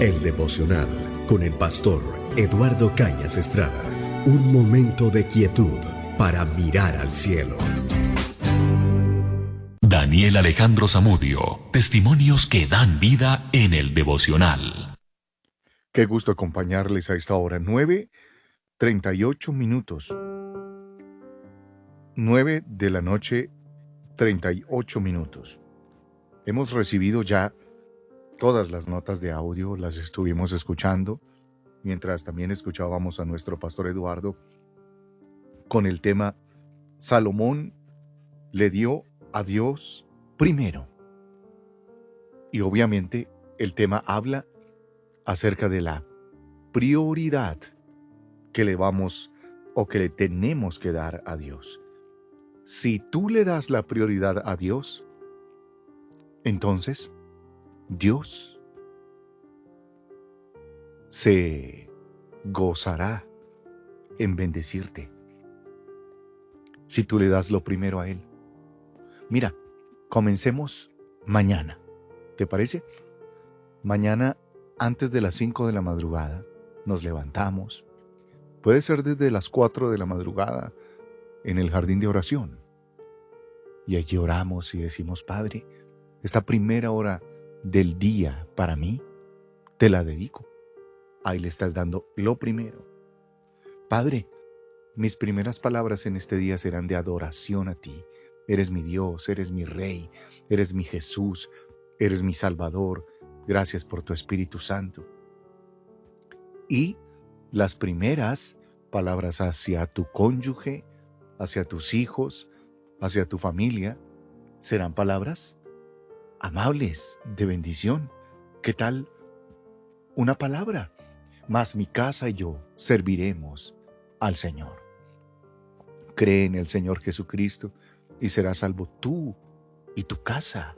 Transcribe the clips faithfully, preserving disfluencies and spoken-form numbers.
El devocional con el pastor Eduardo Cañas Estrada. Un momento de quietud para mirar al cielo. Daniel Alejandro Zamudio, testimonios que dan vida en el devocional. Qué gusto acompañarles a esta hora, nueve treinta y ocho minutos. nueve de la noche, treinta y ocho minutos. Hemos recibido ya todas las notas de audio, las estuvimos escuchando, mientras también escuchábamos a nuestro pastor Eduardo con el tema Salomón le dio a Dios primero. Y obviamente el tema habla acerca de la prioridad que le vamos o que le tenemos que dar a Dios. Si tú le das la prioridad a Dios, entonces Dios se gozará en bendecirte. Si tú le das lo primero a Él. Mira, comencemos mañana. ¿Te parece? Mañana, antes de las cinco de la madrugada, nos levantamos. Puede ser desde las cuatro de la madrugada en el jardín de oración. Y allí oramos y decimos, Padre, esta primera hora del día para mí, te la dedico. Ahí le estás dando lo primero. Padre, mis primeras palabras en este día serán de adoración a ti. Eres mi Dios, eres mi Rey, eres mi Jesús, eres mi Salvador. Gracias por tu Espíritu Santo. Y las primeras palabras hacia tu cónyuge, hacia tus hijos, hacia tu familia, serán palabras amables, de bendición. ¿Qué tal una palabra? Mas mi casa y yo serviremos al Señor. Cree en el Señor Jesucristo y serás salvo tú y tu casa.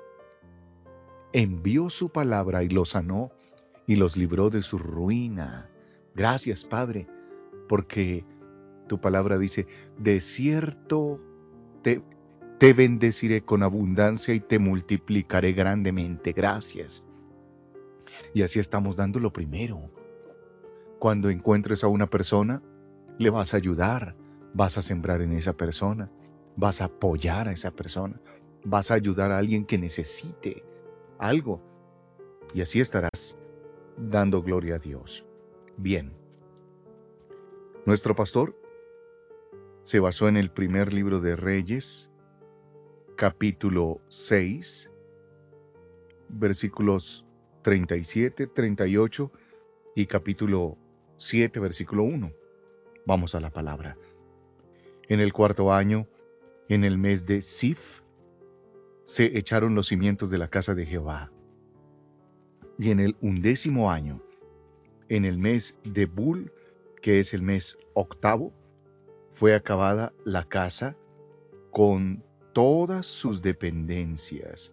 Envió su palabra y los sanó y los libró de su ruina. Gracias, Padre, porque tu palabra dice, de cierto te Te bendeciré con abundancia y te multiplicaré grandemente. Gracias. Y así estamos dando lo primero. Cuando encuentres a una persona, le vas a ayudar, vas a sembrar en esa persona, vas a apoyar a esa persona, vas a ayudar a alguien que necesite algo. Y así estarás dando gloria a Dios. Bien. Nuestro pastor se basó en el primer libro de Reyes, capítulo seis, versículos treinta y siete, treinta y ocho y capítulo siete, versículo uno. Vamos a la palabra. En el cuarto año, en el mes de Sif, se echaron los cimientos de la casa de Jehová. Y en el undécimo año, en el mes de Bul, que es el mes octavo, fue acabada la casa con todas sus dependencias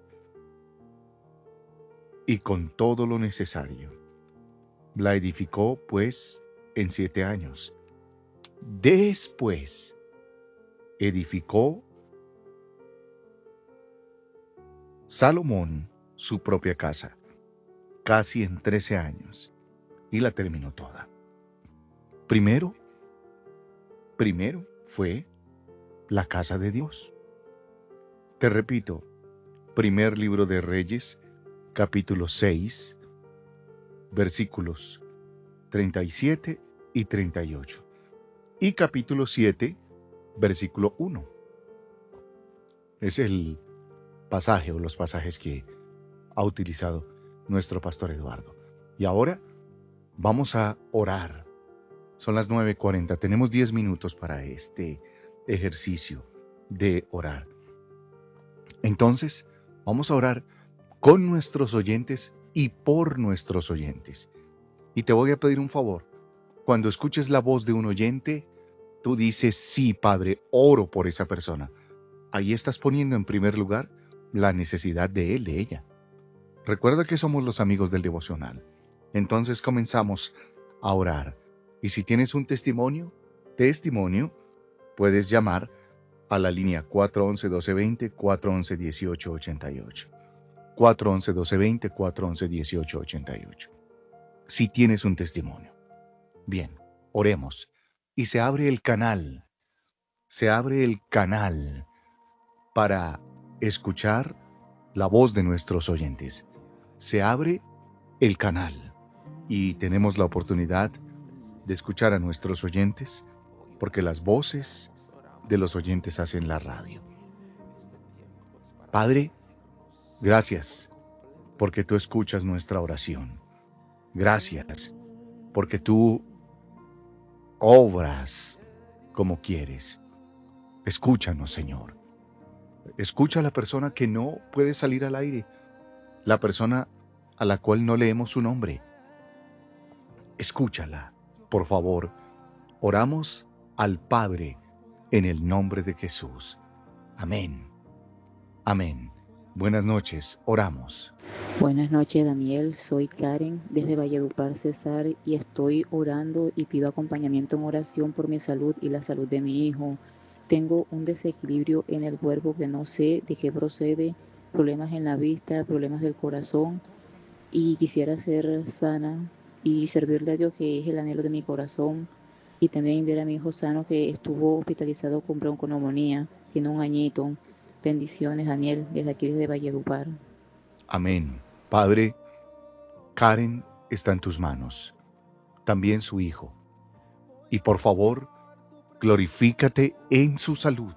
y con todo lo necesario. La edificó, pues, en siete años. Después edificó Salomón su propia casa, casi en trece años, y la terminó toda. Primero, primero fue la casa de Dios. Te repito, primer libro de Reyes, capítulo seis, versículos treinta y siete y treinta y ocho. Y capítulo siete, versículo uno. Es el pasaje o los pasajes que ha utilizado nuestro pastor Eduardo. Y ahora vamos a orar. Son las nueve cuarenta. Tenemos diez minutos para este ejercicio de orar. Entonces, vamos a orar con nuestros oyentes y por nuestros oyentes. Y te voy a pedir un favor. Cuando escuches la voz de un oyente, tú dices, sí, Padre, oro por esa persona. Ahí estás poniendo en primer lugar la necesidad de él, de ella. Recuerda que somos los amigos del devocional. Entonces comenzamos a orar. Y si tienes un testimonio, testimonio, puedes llamar a la línea cuatro once, doce veinte, cuatro once, dieciocho ochenta y ocho. cuatro once, doce veinte, cuatro once, dieciocho ochenta y ocho. si tienes un testimonio. Bien, oremos. Y se abre el canal, se abre el canal para escuchar la voz de nuestros oyentes. Se abre el canal y tenemos la oportunidad de escuchar a nuestros oyentes, porque las voces de los oyentes hacen la radio. Padre, gracias porque tú escuchas nuestra oración. Gracias porque tú obras como quieres. Escúchanos, Señor. Escucha a la persona que no puede salir al aire, la persona a la cual no leemos su nombre. Escúchala, por favor. Oramos al Padre en el nombre de Jesús. Amén. Amén. Buenas noches, oramos. Buenas noches, Daniel. Soy Karen desde Valledupar, Cesar, y estoy orando y pido acompañamiento en oración por mi salud y la salud de mi hijo. Tengo un desequilibrio en el cuerpo que no sé de qué procede, problemas en la vista, problemas del corazón, y quisiera ser sana y servirle a Dios, que es el anhelo de mi corazón, y también ver a mi hijo sano, que estuvo hospitalizado con bronconeumonía, tiene un añito. Bendiciones, Daniel, desde aquí desde Valledupar. Amén. Padre, Karen está en tus manos, también su hijo. Y por favor, glorifícate en su salud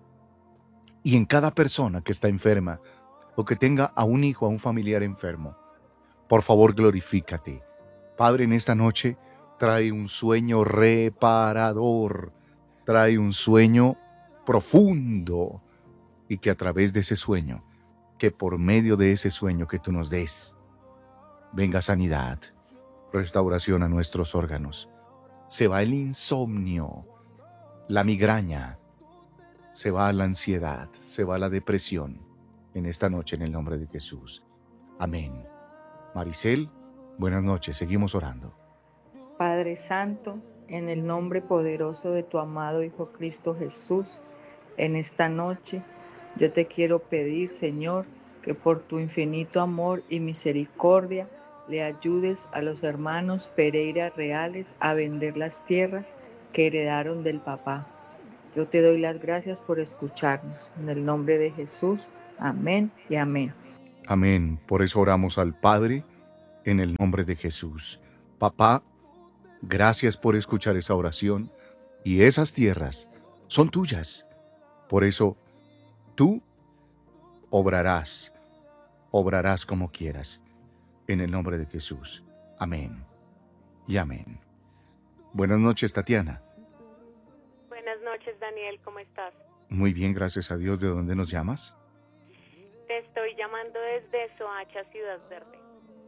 y en cada persona que está enferma o que tenga a un hijo, a un familiar enfermo. Por favor, glorifícate. Padre, en esta noche trae un sueño reparador, trae un sueño profundo, y que a través de ese sueño, que por medio de ese sueño que tú nos des, venga sanidad, restauración a nuestros órganos. Se va el insomnio, la migraña, se va la ansiedad, se va la depresión en esta noche en el nombre de Jesús. Amén. Maricel, buenas noches, seguimos orando. Padre Santo, en el nombre poderoso de tu amado Hijo Cristo Jesús, en esta noche yo te quiero pedir, Señor, que por tu infinito amor y misericordia le ayudes a los hermanos Pereira Reales a vender las tierras que heredaron del papá. Yo te doy las gracias por escucharnos. En el nombre de Jesús, amén y amén. Amén. Por eso oramos al Padre en el nombre de Jesús. Papá, gracias por escuchar esa oración, y esas tierras son tuyas. Por eso tú obrarás, obrarás como quieras, en el nombre de Jesús. Amén y amén. Buenas noches, Tatiana. Buenas noches, Daniel, ¿cómo estás? Muy bien, gracias a Dios. ¿De dónde nos llamas? Te estoy llamando desde Soacha, Ciudad Verde.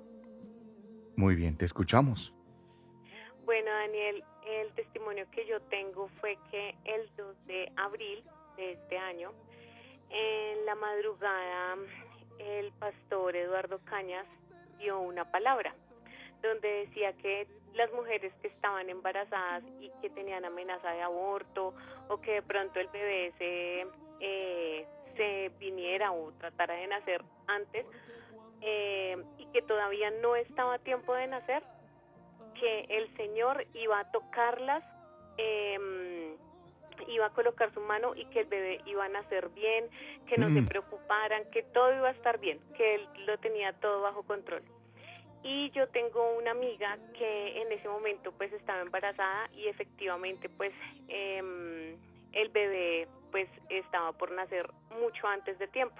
Muy bien, te escuchamos. Bueno, Daniel, el testimonio que yo tengo fue que el dos de abril de este año, en la madrugada, el pastor Eduardo Cañas dio una palabra donde decía que las mujeres que estaban embarazadas y que tenían amenaza de aborto, o que de pronto el bebé se, eh, se viniera o tratara de nacer antes, eh, y que todavía no estaba a tiempo de nacer, que el Señor iba a tocarlas, eh, iba a colocar su mano y que el bebé iba a nacer bien, que no mm. se preocuparan, que todo iba a estar bien, que él lo tenía todo bajo control. Y yo tengo una amiga que en ese momento pues estaba embarazada y efectivamente pues eh, el bebé pues estaba por nacer mucho antes de tiempo.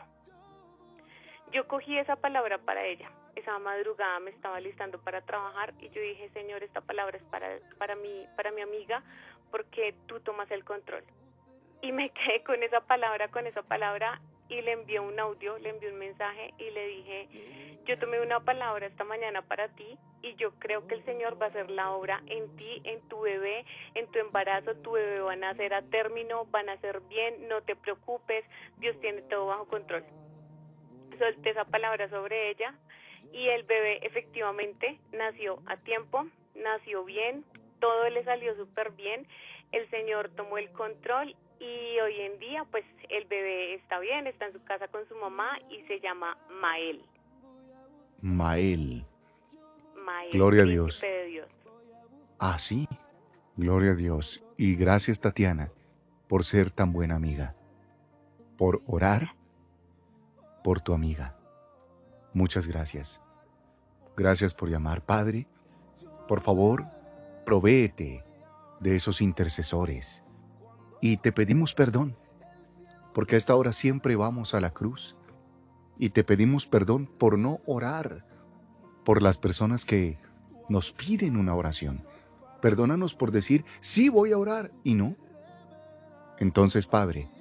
Yo cogí esa palabra para ella. Esa madrugada me estaba listando para trabajar y yo dije, Señor, esta palabra es para, para, mí, para mi amiga, porque tú tomas el control. Y me quedé con esa palabra, con esa palabra, y le envié un audio, le envié un mensaje y le dije, yo tomé una palabra esta mañana para ti y yo creo que el Señor va a hacer la obra en ti, en tu bebé, en tu embarazo. Tu bebé va a nacer a término, va a nacer bien, no te preocupes, Dios tiene todo bajo control. Solté esa palabra sobre ella y el bebé efectivamente nació a tiempo, nació bien, todo le salió súper bien, el Señor tomó el control y hoy en día pues el bebé está bien, está en su casa con su mamá y se llama Mael. Mael. Mael. y Gloria a el Dios. príncipe de Dios. Ah, sí. Gloria a Dios. Y gracias, Tatiana, por ser tan buena amiga, por orar por tu amiga. Muchas gracias. Gracias por llamar, Padre. Por favor, provéete de esos intercesores. Y te pedimos perdón, porque a esta hora siempre vamos a la cruz. Y te pedimos perdón por no orar por las personas que nos piden una oración. Perdónanos por decir, sí voy a orar, y no. Entonces, Padre,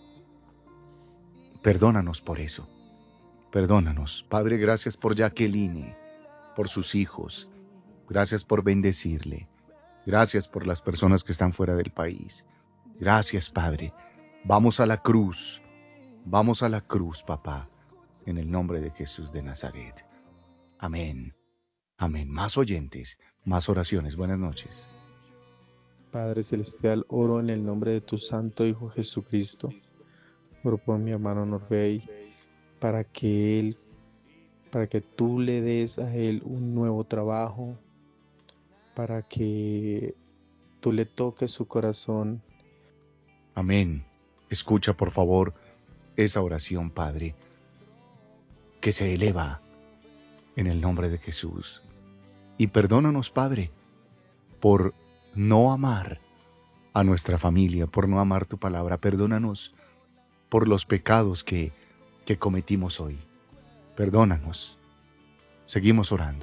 perdónanos por eso. Perdónanos. Padre, gracias por Jacqueline, por sus hijos. Gracias por bendecirle. Gracias por las personas que están fuera del país. Gracias, Padre. Vamos a la cruz. Vamos a la cruz, papá, en el nombre de Jesús de Nazaret. Amén. Amén. Más oyentes, más oraciones. Buenas noches. Padre Celestial, oro en el nombre de tu Santo Hijo Jesucristo. Oro por mi hermano Norbey, para que él, para que tú le des a él un nuevo trabajo, para que tú le toques su corazón. Amén. Escucha, por favor, esa oración, Padre, que se eleva en el nombre de Jesús. Y perdónanos, Padre, por no amar a nuestra familia, por no amar tu palabra. Perdónanos por los pecados que, que cometimos hoy. Perdónanos. Seguimos orando.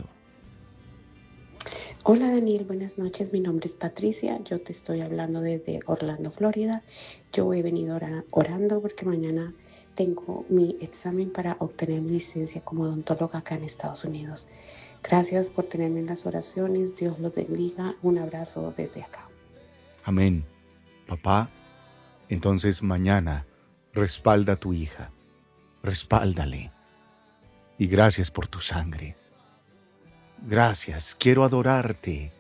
Hola Daniel, buenas noches. Mi nombre es Patricia. Yo te estoy hablando desde Orlando, Florida. Yo he venido orando porque mañana tengo mi examen para obtener mi licencia como odontóloga acá en Estados Unidos. Gracias por tenerme en las oraciones. Dios los bendiga. Un abrazo desde acá. Amén. Papá, entonces mañana respalda a tu hija. Respáldale. Y gracias por tu sangre. Gracias. Quiero adorarte.